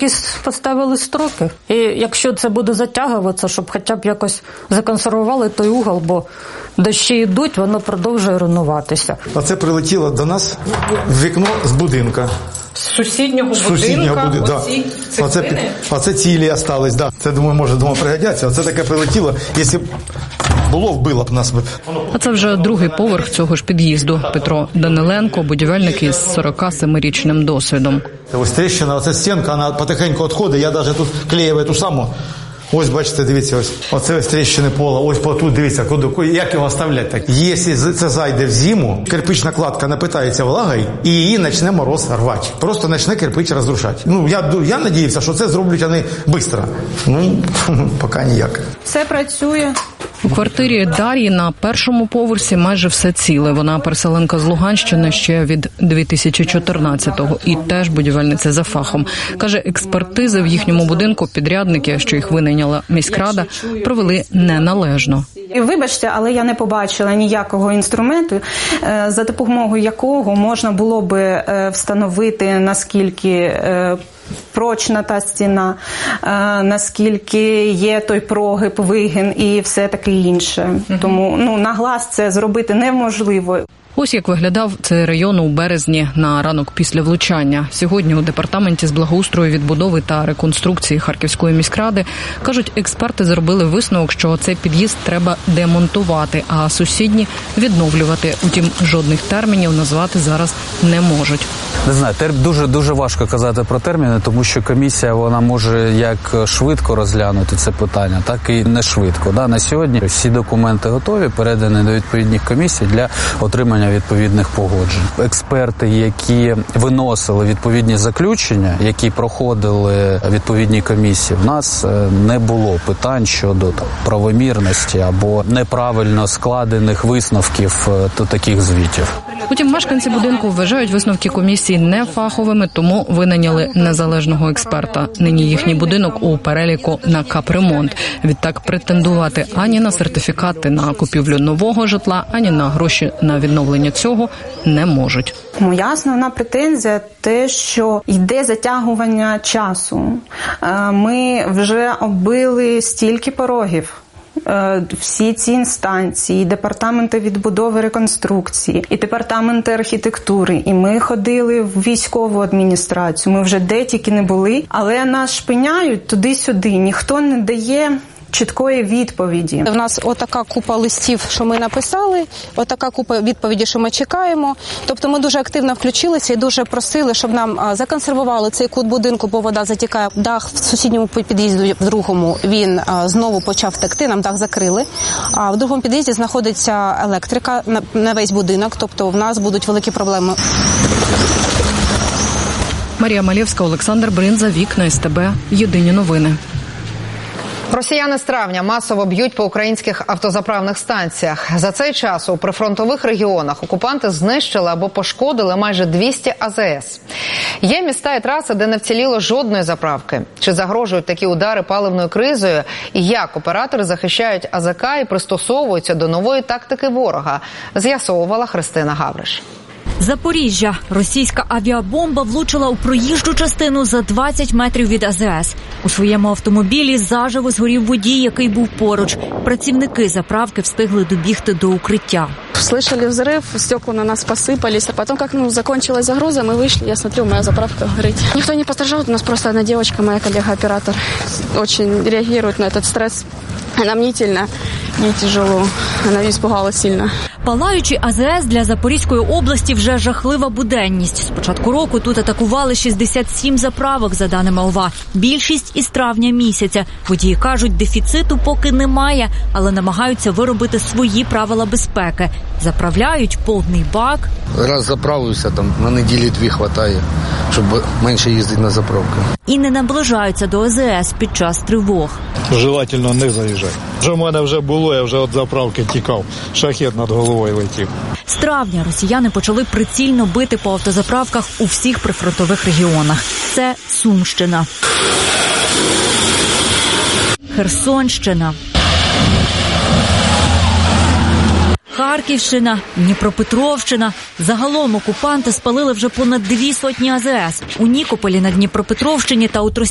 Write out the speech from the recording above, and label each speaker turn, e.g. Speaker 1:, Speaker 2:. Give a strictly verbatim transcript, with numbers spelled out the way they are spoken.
Speaker 1: якісь поставили строки. І якщо це буде затягуватися, щоб хоча б якось законсервували той угол, бо дощі йдуть, воно продовжує руйнуватися.
Speaker 2: Оце прилетіло до нас в вікно з будинка.
Speaker 3: З сусіднього,
Speaker 2: з сусіднього
Speaker 3: будинка,
Speaker 2: будинка,
Speaker 3: оці
Speaker 2: да. Оце, оце цілі остались, да. Це, думаю, може, думаю, пригодяться. Оце таке прилетіло, якщо б було, вбило б нас.
Speaker 4: А це вже другий поверх цього ж під'їзду. Петро Даниленко, будівельник із сорокасемирічним досвідом.
Speaker 2: Ось тріщина, оця стінка, вона потихеньку відходить, я навіть тут клею ту саму. Ось, бачите, дивіться, ось. Оце ось тріщини пола, ось тут, дивіться, куди, як його оставляти так. Якщо це зайде в зиму, кирпична кладка напитається влагою, і її почне мороз рвати. Просто почне кирпич розрушати. Ну, я, я надіявся, що це зроблять вони швидко. Ну, поки ніяк.
Speaker 5: Все працює.
Speaker 4: У квартирі Дар'ї на першому поверсі майже все ціле. Вона переселенка з Луганщини ще від дві тисячі чотирнадцятого і теж будівельниця за фахом. Каже, експертизи в їхньому будинку підрядники, що їх винайняла міськрада, провели неналежно.
Speaker 5: Вибачте, але я не побачила ніякого інструменту, за допомогою якого можна було би встановити, наскільки прочна та стіна, наскільки є той прогиб, вигин і все таке інше. Угу. Тому ну, на глаз це зробити неможливо.
Speaker 4: Ось як виглядав цей район у березні на ранок після влучання. Сьогодні у департаменті з благоустрою, відбудови та реконструкції Харківської міськради, кажуть, експерти зробили висновок, що цей під'їзд треба демонтувати, а сусідні відновлювати. Утім, жодних термінів назвати зараз не можуть.
Speaker 6: Не знаю, дуже-дуже важко казати про терміни, тому що комісія, вона може як швидко розглянути це питання, так і не швидко. Да? На сьогодні всі документи готові, передані до відповідних комісій для отримання відповідних погоджень. Експерти, які виносили відповідні заключення, які проходили відповідні комісії, в нас не було питань щодо там, правомірності або неправильно складених висновків до таких звітів.
Speaker 4: Утім, мешканці будинку вважають висновки комісії нефаховими, тому винайняли незалежного експерта. Нині їхній будинок у переліку на капремонт. Відтак претендувати ані на сертифікати на купівлю нового житла, ані на гроші на відновлення цього не можуть.
Speaker 5: Моя основна претензія – те, що йде затягування часу. Ми вже оббили стільки порогів. Всі ці інстанції, департаменти відбудови, реконструкції, і департаменти архітектури. І ми ходили в військову адміністрацію, ми вже де тільки не були, але нас шпиняють туди-сюди, ніхто не дає чіткої відповіді.
Speaker 7: У нас отака купа листів, що ми написали, отака купа відповіді, що ми чекаємо. Тобто ми дуже активно включилися і дуже просили, щоб нам законсервували цей кут будинку, бо вода затікає. Дах в сусідньому під'їзді, в другому, він знову почав текти, нам дах закрили. А в другому під'їзді знаходиться електрика на весь будинок, тобто в нас будуть великі проблеми.
Speaker 4: Марія Малєвська, Олександр Бринза, Вікна СТБ, Єдині новини.
Speaker 8: Росіяни з травня масово б'ють по українських автозаправних станціях. За цей час у прифронтових регіонах окупанти знищили або пошкодили майже двісті А З С. Є міста і траси, де не вціліло жодної заправки. Чи загрожують такі удари паливною кризою? І як оператори захищають А З К і пристосовуються до нової тактики ворога? З'ясовувала Христина Гавриш.
Speaker 9: Запоріжжя. Російська авіабомба влучила у проїжджу частину за двадцять метрів від А З С. У своєму автомобілі заживо згорів водій, який був поруч. Працівники заправки встигли добігти до укриття.
Speaker 10: Слышали взрыв, стекла на нас посыпались, а потом, как ну, закончилась загруза, мы вышли, я смотрю, моя заправка горит. Никто не пострадал, у нас просто одна девочка, моя коллега-оператор, очень реагирует на этот стресс. Она мнительна, ей тяжело, она испугалась сильно.
Speaker 9: Палаючий А З С для Запорізької області вже жахлива буденність. З початку року тут атакували шістдесят сім заправок, за даними О В А. Більшість із травня місяця. Водії кажуть, дефіциту поки немає, але намагаються виробити свої правила безпеки. Заправляють повний бак.
Speaker 11: Раз заправився, там на неділі дві хватає, щоб менше їздити на заправки.
Speaker 9: І не наближаються до А З С під час тривог.
Speaker 12: Желательно не заїжджай. Вже в мене вже було, я вже від заправки тікав. Шахет над головою летів.
Speaker 9: З травня росіяни почали прицільно бити по автозаправках у всіх прифронтових регіонах. Це Сумщина, Херсонщина, Харківщина, Дніпропетровщина. Загалом окупанти спалили вже понад дві сотні А З С. У Нікополі на Дніпропетровщині та у